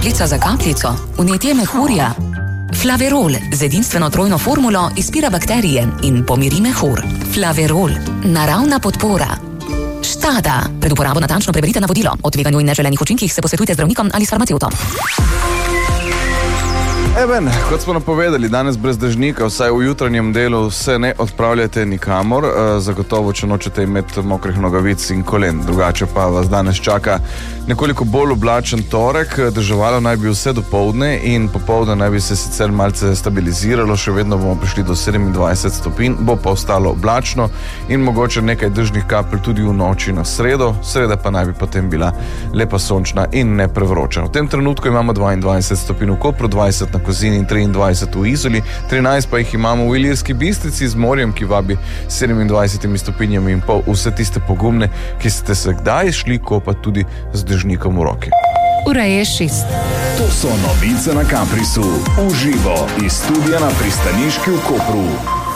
kapljica za kapljico, vnetje mehurja. Flaverol z edinstveno trojno formulo izpira bakterije in pomiri mehur. Flaverol, naravna podpora. Štada. Pred uporabo natančno preberite navodilo. O tveganju in neželenih učinkih se posvetujte z zdravnikom ali s farmacevtom. Eben, kot smo napovedali, danes brez dežnika, vsaj v jutranjem delu se ne odpravljate nikamor, zagotovo, če nočete imeti mokrih nogavic in kolen. Drugače pa vas danes čaka nekoliko bolj oblačen torek, deževalo naj bi vse dopoldne in popoldne naj bi se sicer malce stabiliziralo, še vedno bomo prišli do 27 stopinj, bo pa ostalo oblačno in mogoče nekaj dežnih kapelj tudi v noči na sredo, sreda pa naj bi potem bila lepa sončna in ne prevroča. V tem trenutku imamo 22 stopinj v Kopru, 20 na Kozini in 23 v Izoli, 13 pa jih imamo v Ilirski Bistrici z morjem, ki vabi 27 stopinjami in pol vse tiste pogumne, ki ste se kdaj šli kopati tudi z dežnikom v roki. Ura je 6. To so novice na Caprisu, uživo iz studia na Pristaniški v Kopru.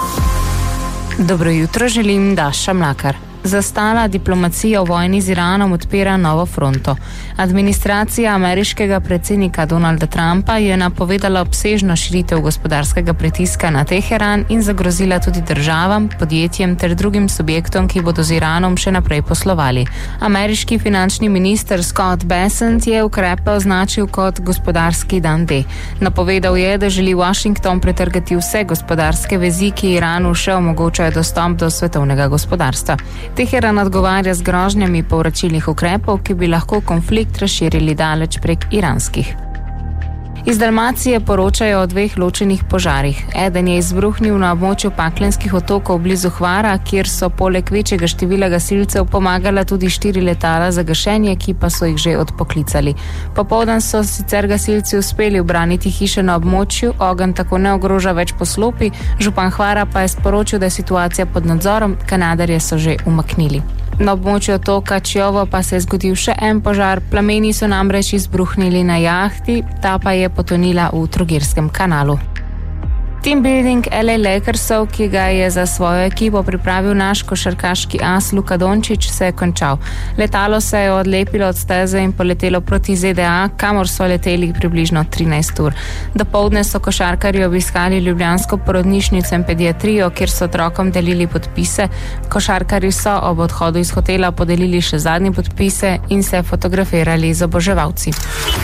Dobro jutro, želim Daša Mlakar. Zastala diplomacija v vojni z Iranom odpira novo fronto. Administracija ameriškega predsednika Donalda Trumpa je napovedala obsežno širitev gospodarskega pritiska na Teheran in zagrozila tudi državam, podjetjem ter drugim subjektom, ki bodo z Iranom še naprej poslovali. Ameriški finančni minister Scott Bessent je ukrepe označil kot gospodarski dan D. Napovedal je, da želi Washington pretrgati vse gospodarske vezi, ki Iranu še omogočajo dostop do svetovnega gospodarstva. Teheran odgovarja z grožnjami povračilnih ukrepov, ki bi lahko konflikt razširili daleč prek iranskih. Iz Dalmacije poročajo o 2 ločenih požarih. Eden je izbruhnil na območju Paklenskih otokov blizu Hvara, kjer so poleg večjega števila gasilcev pomagala tudi 4 letala za gašenje, ki pa so jih že odpoklicali. Popoldan so sicer gasilci uspeli ubraniti hiše na območju, ogenj tako ne ogroža več poslopij, župan Hvara pa je sporočil, da je situacija pod nadzorom, kanadarje so že umaknili. Na območju otoka Čjovo pa se je zgodil še en požar, plameni so namreč izbruhnili na jahti, ta pa je potonila v Trogirskem kanalu. Team building LA Lakersov, ki ga je za svojo ekipo pripravil naš košarkaški as Luka Dončić, se je končal. Letalo se je odlepilo od steze in poletelo proti ZDA, kamor so leteli približno 13 ur. Dopoldne so košarkarji obiskali ljubljansko porodnišnico in pediatrijo, kjer so otrokom delili podpise. Košarkarji so ob odhodu iz hotela podelili še zadnje podpise in se fotografirali z oboževalci.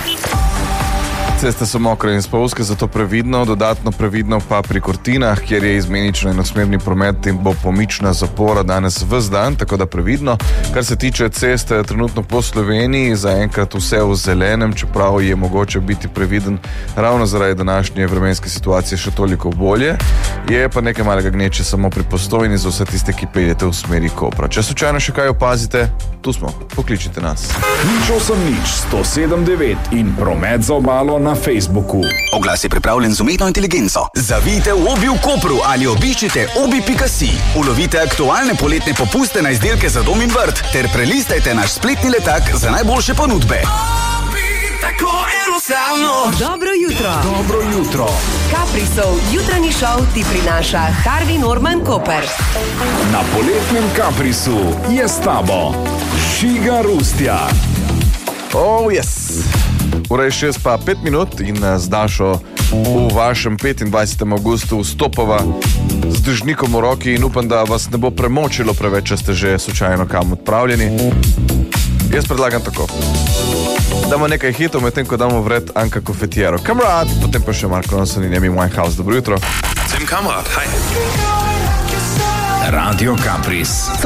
Ceste so mokre in spolzke, zato previdno, dodatno previdno pa pri Kortinah, kjer je izmenično enosmerni promet in bo pomična zapora danes ves dan, tako da previdno. Kar se tiče ceste, trenutno po Sloveniji zaenkrat vse v zelenem, čeprav je mogoče biti previden ravno zaradi današnje vremenske situacije še toliko bolje. Je pa nekaj malega gneče samo pri Postojni za vse tiste, ki peljete v smeri Kopra. Če slučajno še kaj opazite, tu smo, pokličite nas. 080 in promet za obalo na Facebooku. Oglas je pripravljen z umetno inteligenco. Zavijte v Obi v Kopru ali obiščite obi.si. Ulovite aktualne poletne popuste na izdelke za dom in vrt ter prelistajte naš spletni letak za najboljše ponudbe. Tako enostavno. Dobro jutro. Dobro jutro. Caprisov jutranji šov ti prinaša Harvey Norman Koper. Na poletnem Caprisu je s tabo Žiga Rustja. Oh, yes. Ura je 6 pa 5 minut in z Dašo v vašem 25. augustu vstopava z dežnikom v roki in upam, da vas ne bo premočilo preveč, če ste že slučajno kam odpravljeni. Jaz predlagam tako. Damo nekaj hitov, medtem ko damo vred Anka Confettiero. Kamrad, potem pa še Marko Ronson in Amy Winehouse. Dobro jutro. Tim Kamrad, hi. Radio Capris.